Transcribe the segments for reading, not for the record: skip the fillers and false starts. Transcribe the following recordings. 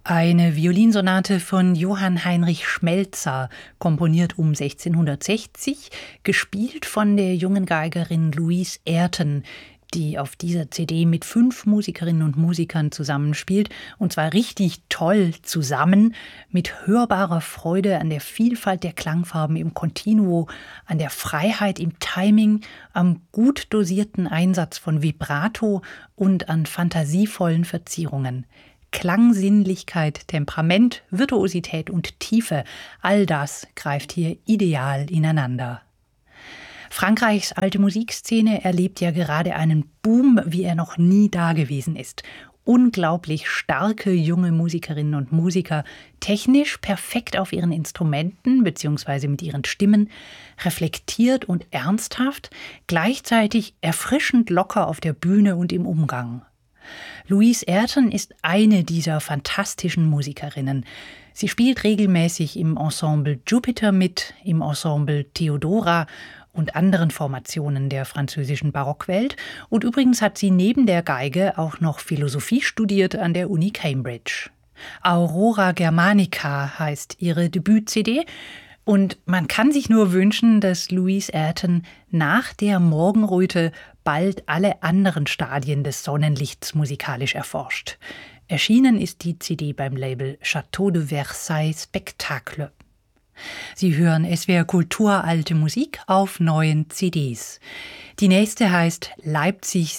Eine Violinsonate von Johann Heinrich Schmelzer, komponiert um 1660, gespielt von der jungen Geigerin Louise Ayrton, die auf dieser CD mit 5 Musikerinnen und Musikern zusammenspielt, und zwar richtig toll zusammen, mit hörbarer Freude an der Vielfalt der Klangfarben im Continuo, an der Freiheit im Timing, am gut dosierten Einsatz von Vibrato und an fantasievollen Verzierungen. Klangsinnlichkeit, Temperament, Virtuosität und Tiefe, all das greift hier ideal ineinander. Frankreichs alte Musikszene erlebt ja gerade einen Boom, wie er noch nie dagewesen ist. Unglaublich starke junge Musikerinnen und Musiker, technisch perfekt auf ihren Instrumenten bzw. mit ihren Stimmen, reflektiert und ernsthaft, gleichzeitig erfrischend locker auf der Bühne und im Umgang. Louise Ayrton ist eine dieser fantastischen Musikerinnen. Sie spielt regelmäßig im Ensemble Jupiter mit, im Ensemble Theodora und anderen Formationen der französischen Barockwelt. Und übrigens hat sie neben der Geige auch noch Philosophie studiert an der Uni Cambridge. Aurora Germanica heißt ihre Debüt-CD. Und man kann sich nur wünschen, dass Louise Ayrton nach der Morgenröte bald alle anderen Stadien des Sonnenlichts musikalisch erforscht. Erschienen ist die CD beim Label Château de Versailles Spectacle. Sie hören SWR Kultur alte Musik auf neuen CDs. Die nächste heißt Leipzig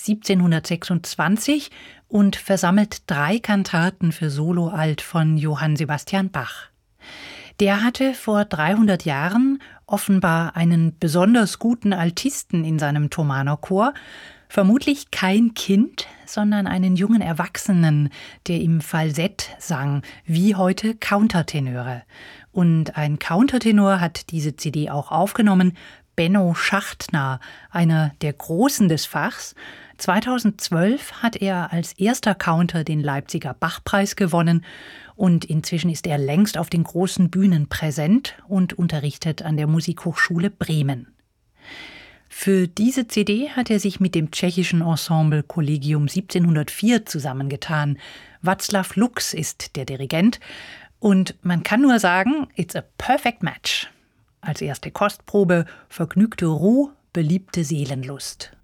1726 und versammelt 3 Kantaten für Solo-Alt von Johann Sebastian Bach. Der hatte vor 300 Jahren offenbar einen besonders guten Altisten in seinem Thomanerchor, vermutlich kein Kind, sondern einen jungen Erwachsenen, der im Falsett sang, wie heute Countertenöre. Und ein Countertenor hat diese CD auch aufgenommen, Benno Schachtner, einer der Großen des Fachs. 2012 hat er als erster Counter den Leipziger Bachpreis gewonnen und inzwischen ist er längst auf den großen Bühnen präsent und unterrichtet an der Musikhochschule Bremen. Für diese CD hat er sich mit dem tschechischen Ensemble Collegium 1704 zusammengetan. Václav Lux ist der Dirigent und man kann nur sagen, it's a perfect match. Als erste Kostprobe vergnügte Ruhe, beliebte Seelenlust.